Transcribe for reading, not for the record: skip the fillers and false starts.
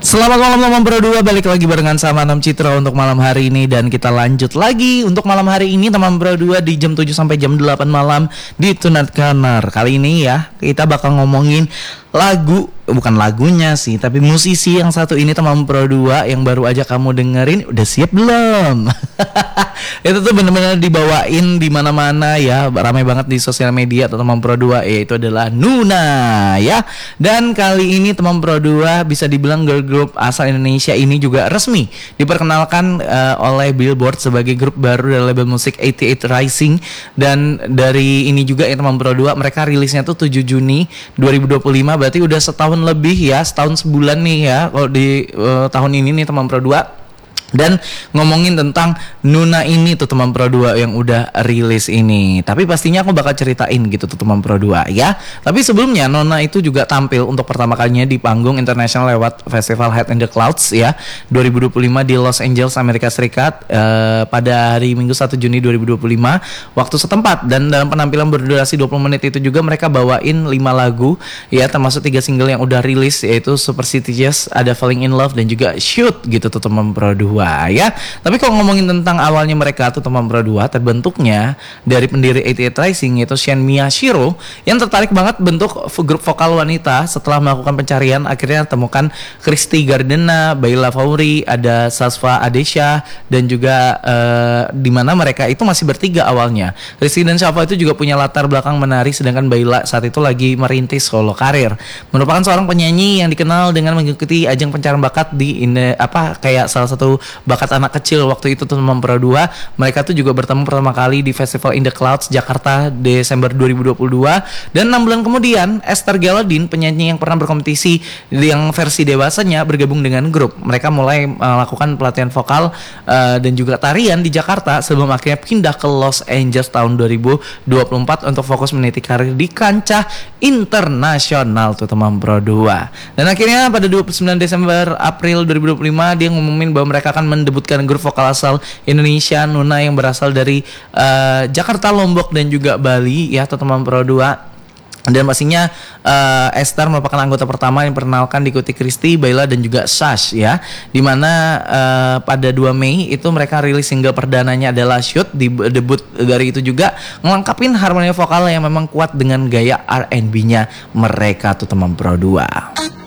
Selamat malam teman Pro 2, balik lagi barengan sama Anam Citra untuk malam hari ini. Dan kita lanjut lagi untuk malam hari ini teman Pro 2 di jam 7 sampai jam 8 malam di Tonight Corner. Kali ini ya kita bakal ngomongin lagu, bukan lagunya sih, tapi musisi yang satu ini teman Pro 2 yang baru aja kamu dengerin. Udah siap belum? Itu tuh bener-bener dibawain di mana-mana ya, ramai banget di sosial media atau teman Pro 2, yaitu adalah Nuna ya. Dan kali ini teman Pro 2 bisa dibilang girl group asal Indonesia ini juga resmi diperkenalkan oleh Billboard sebagai grup baru dari label musik 88 Rising. Dan dari ini juga ya teman Pro 2, mereka rilisnya tuh 7 Juni 2025, berarti udah setahun lebih ya, setahun sebulan nih ya kalau di tahun ini nih teman Pro 2. Dan ngomongin tentang Nuna ini tuh teman Pro 2 yang udah rilis ini, tapi pastinya aku bakal ceritain gitu tuh teman Pro 2 ya. Tapi sebelumnya Nuna itu juga tampil untuk pertama kalinya di panggung internasional lewat festival Head in the Clouds ya 2025 di Los Angeles, Amerika Serikat pada hari Minggu 1 Juni 2025 waktu setempat. Dan dalam penampilan berdurasi 20 menit itu juga mereka bawain 5 lagu ya, termasuk 3 single yang udah rilis, yaitu Superstitious, ada Falling in Love, dan juga Shoot gitu tuh teman Pro 2 ya. Tapi kalau ngomongin tentang awalnya mereka tuh teman Pro 2, terbentuknya dari pendiri 88 Rising yaitu Shen Miyashiro yang tertarik banget bentuk grup vokal wanita. Setelah melakukan pencarian akhirnya temukan Christy Gardena, Bayla Faury, ada Sasva Adesha, dan juga di mana mereka itu masih bertiga awalnya. Christy dan Sasva itu juga punya latar belakang menari, sedangkan Bayla saat itu lagi merintis solo karir. Merupakan seorang penyanyi yang dikenal dengan mengikuti ajang pencarian bakat di kayak salah satu bakat anak kecil waktu itu tuh teman Pro 2. Mereka tuh juga bertemu pertama kali di Festival In The Clouds Jakarta Desember 2022. Dan 6 bulan kemudian Esther Galadin, penyanyi yang pernah berkompetisi yang versi dewasanya, bergabung dengan grup. Mereka mulai melakukan pelatihan vokal dan juga tarian di Jakarta sebelum akhirnya pindah ke Los Angeles tahun 2024 untuk fokus meniti karir di kancah internasional tuh teman Pro 2. Dan akhirnya pada 29 Desember April 2025 dia ngumumin bahwa mereka akan mendebutkan grup vokal asal Indonesia, Nuna, yang berasal dari Jakarta, Lombok, dan juga Bali ya teman Pro 2. Dan pastinya Esther merupakan anggota pertama yang diperkenalkan, diikuti Christy, Bayla, dan juga Sash ya. Dimana pada 2 Mei itu mereka rilis single perdananya adalah Shoot. Di debut dari itu juga ngelengkapin harmoni vokal yang memang kuat dengan gaya R&B-nya mereka tuh teman Pro 2.